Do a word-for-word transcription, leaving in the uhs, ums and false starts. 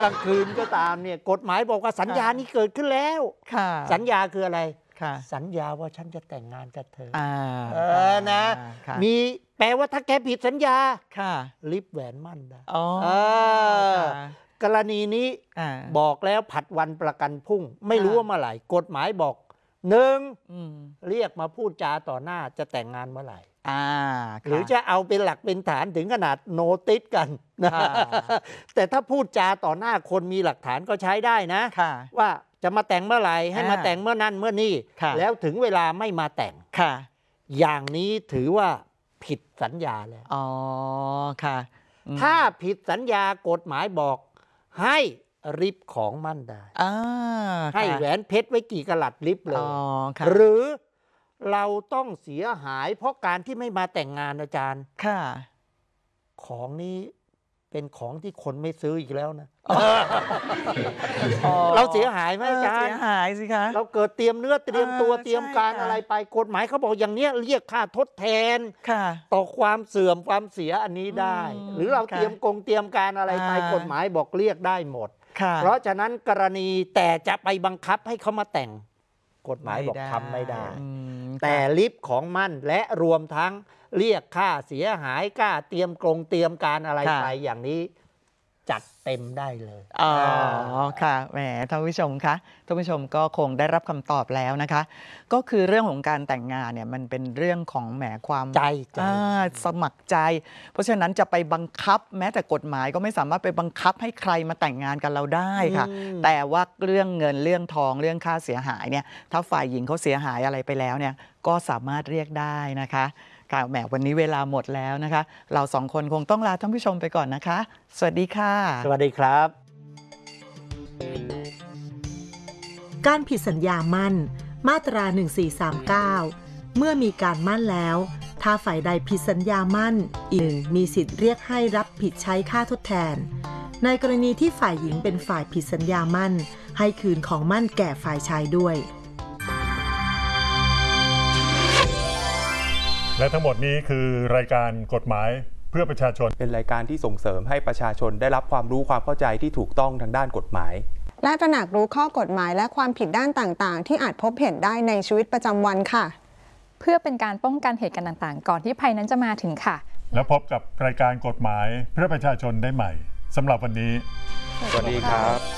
กลางคืนก็ตามเนี่ยกฎหมายบอกว่าสัญญานี้เกิดขึ้นแล้วสัญญาคืออะไรสัญญาว่าฉันจะแต่งงานกับเธอเออนะมีแปลว่าถ้าแกผิดสัญญาลิบแหวนมั่นได้กรณีนี้บอกแล้วผัดวันประกันพรุ่งไม่รู้ว่าเมื่อไหร่กฎหมายบอกหนึ่งเรียกมาพูดจาต่อหน้าจะแต่งงานเมื่อไหร่หรือจะเอาเป็นหลักเป็นฐานถึงขนาดโนติสกันนะแต่ถ้าพูดจาต่อหน้าคนมีหลักฐานก็ใช้ได้นะว่าจะมาแต่งเมื่อไหร่ให้มาแต่งเมื่อนั้นเมื่อนี้แล้วถึงเวลาไม่มาแต่งอย่างนี้ถือว่าผิดสัญญาแล้วอ๋อค่ะถ้าผิดสัญญากฎหมายบอกให้ริบของมั่นได้ให้แหวนเพชรไว้กี่กะลัดริบเลยหรือเราต้องเสียหายเพราะการที่ไม่มาแต่งงานอาจารย์ค่ะของนี้เป็นของที่คนไม่ซื้ออีกแล้วนะเราเสียหายไหมอาจารย์เสียหายสิคะเราเกิดเตรียมเนื้อเตรียมตัวเตรียมการอะไรไปกฎหมายเขาบอกอย่างเนี้ยเรียกค่าทดแทนต่อความเสื่อมความเสียอันนี้ได้หรือเราเตรียมกงเตรียมการอะไรไปกฎหมายบอกเรียกได้หมดเพราะฉะนั้นกรณีแต่จะไปบังคับให้เขามาแต่งกฎหมายบอกทำไม่ได้แต่ลิฟต์ของมั่นและรวมทั้งเรียกค่าเสียหายค่าเตรียมกรงเตรียมการอะไรไปอย่างนี้จัดเต็มได้เลยอ๋อค่ะแหมท่านผู้ชมคะท่านผู้ชมก็คงได้รับคำตอบแล้วนะคะก็คือเรื่องของการแต่งงานเนี่ยมันเป็นเรื่องของแหมความใจสมัครใจเพราะฉะนั้นจะไปบังคับแม้แต่กฎหมายก็ไม่สามารถไปบังคับให้ใครมาแต่งงานกับเราได้ค่ะแต่ว่าเรื่องเงินเรื่องทองเรื่องค่าเสียหายเนี่ยถ้าฝ่ายหญิงเขาเสียหายอะไรไปแล้วเนี่ยก็สามารถเรียกได้นะคะค่ะแหมวันนี้เวลาหมดแล้วนะคะเราสองคนคงต้องลาท่านผู้ชมไปก่อนนะคะสวัสดีค่ะสวัสดีครับการผิดสัญญามั่นมาตราหนึ่งสี่สามเก้าเมื่อมีการมั่นแล้วถ้าฝ่ายใดผิดสัญญามั่นอีกหนึ่งมีสิทธิ์เรียกให้รับผิดใช้ค่าทดแทนในกรณีที่ฝ่ายหญิงเป็นฝ่ายผิดสัญญามั่นให้คืนของมั่นแก่ฝ่ายชายด้วยและทั้งหมดนี้คือรายการกฎหมายเพื่อประชาชนเป็นรายการที่ส่งเสริมให้ประชาชนได้รับความรู้ความเข้าใจที่ถูกต้องทางด้านกฎหมายและตระหนักรู้ข้อกฎหมายและความผิดด้านต่างๆที่อาจพบเห็นได้ในชีวิตประจำวันค่ะเพื่อเป็นการป้องกันเหตุการณ์ต่างๆก่อนที่ภัยนั้นจะมาถึงค่ะแล้วพบกับรายการกฎหมายเพื่อประชาชนได้ใหม่สำหรับวันนี้สวัสดีครับ